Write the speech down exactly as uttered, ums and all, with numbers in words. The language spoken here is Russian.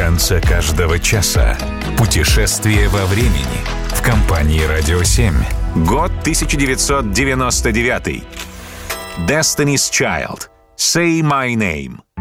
конце каждого часа. Путешествие во времени в компании «Радио семь». Год тысяча девятьсот девяносто девятый. Destiny's Child. Say My Name.